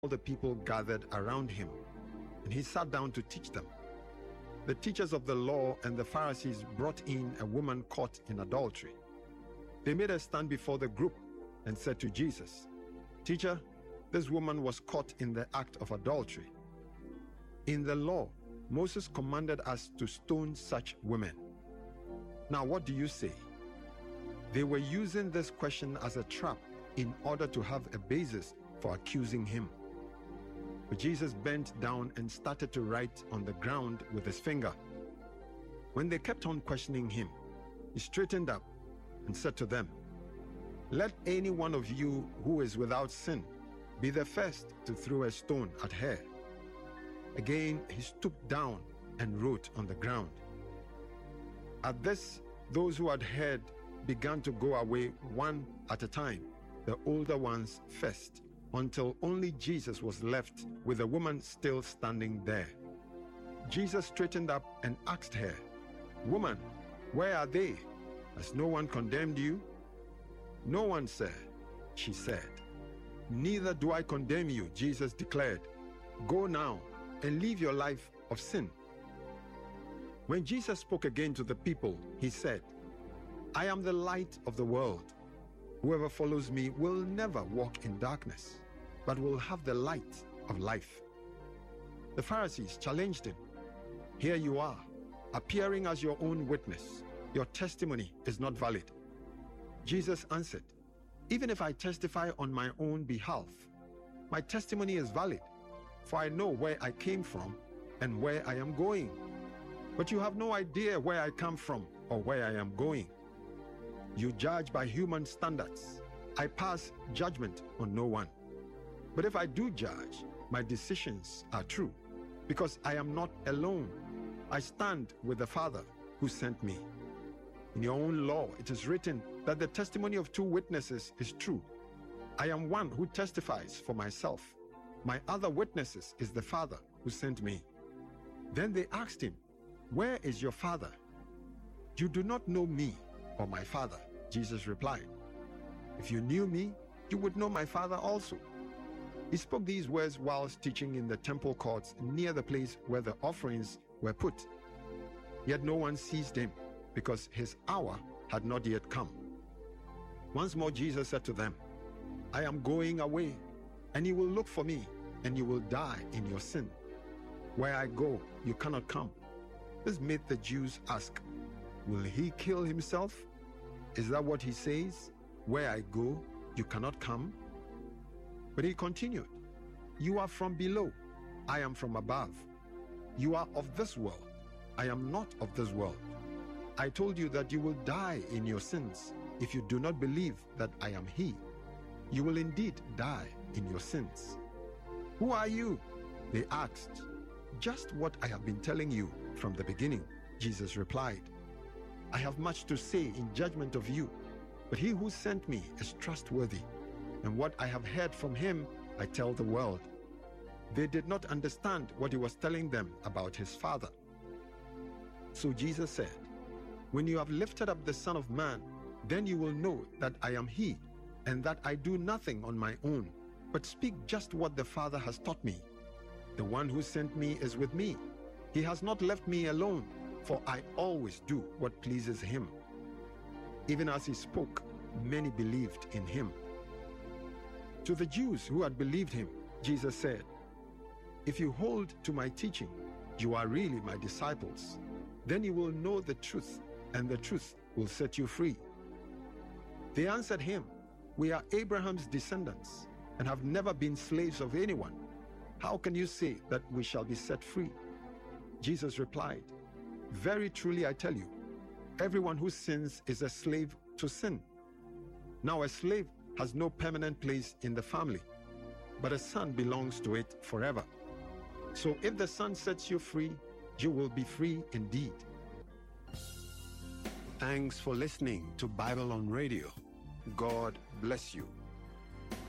all the people gathered around him, and he sat down to teach them. The teachers of the law and the Pharisees brought in a woman caught in adultery. They made her stand before the group and said to Jesus, "Teacher, this woman was caught in the act of adultery. In the law, Moses commanded us to stone such women. Now what do you say?" They were using this question as a trap in order to have a basis for accusing him. But Jesus bent down and started to write on the ground with his finger. When they kept on questioning him, he straightened up and said to them, "Let any one of you who is without sin be the first to throw a stone at her." Again he stooped down and wrote on the ground. At this, those who had heard began to go away one at a time, the older ones first, until only Jesus was left with the woman still standing there. Jesus straightened up and asked her, "Woman, where are they? Has no one condemned you?" "No one, sir," she said. "Neither do I condemn you," Jesus declared. "Go now and live your life of sin." When Jesus spoke again to the people, he said, "I am the light of the world. Whoever follows me will never walk in darkness, but will have the light of life." The Pharisees challenged him. "Here you are, appearing as your own witness. Your testimony is not valid." Jesus answered, "Even if I testify on my own behalf, my testimony is valid, for I know where I came from and where I am going. But you have no idea where I come from or where I am going. You judge by human standards. I pass judgment on no one. But if I do judge, my decisions are true, because I am not alone. I stand with the Father who sent me. In your own law, it is written that the testimony of two witnesses is true. I am one who testifies for myself. My other witnesses is the Father who sent me." Then they asked him, "Where is your Father?" "You do not know me or my Father," Jesus replied. "If you knew me, you would know my Father also." He spoke these words whilst teaching in the temple courts near the place where the offerings were put. Yet no one seized him, because his hour had not yet come. Once more Jesus said to them, "I am going away, and you will look for me, and you will die in your sin. Where I go, you cannot come." This made the Jews ask, "Will he kill himself? Is that what he says? Where I go, you cannot come?" But he continued, "You are from below, I am from above. You are of this world, I am not of this world. I told you that you will die in your sins if you do not believe that I am he. You will indeed die in your sins." "Who are you?" they asked. "Just what I have been telling you from the beginning," Jesus replied. "I have much to say in judgment of you, but he who sent me is trustworthy, and what I have heard from him I tell the world." They did not understand what he was telling them about his Father. So Jesus said, "When you have lifted up the Son of Man, then you will know that I am he, and that I do nothing on my own, but speak just what the Father has taught me. The one who sent me is with me. He has not left me alone, for I always do what pleases him." Even as he spoke, many believed in him. To the Jews who had believed him, Jesus said, "If you hold to my teaching, you are really my disciples. Then you will know the truth, and the truth will set you free." They answered him, "We are Abraham's descendants and have never been slaves of anyone. How can you say that we shall be set free?" Jesus replied, "Very truly I tell you, everyone who sins is a slave to sin. Now a slave has no permanent place in the family, but a son belongs to it forever. So if the Son sets you free, you will be free indeed." Thanks for listening to Bible on Radio. God bless you.